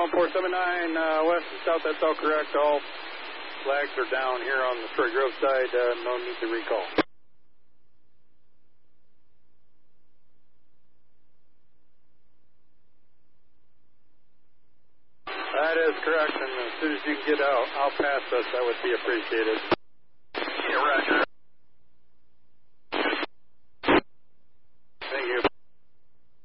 1479 west and south, that's all correct. All flags are down here on the Troy Grove side. No need to recall. That is correct, and as soon as you can get out past us, that would be appreciated.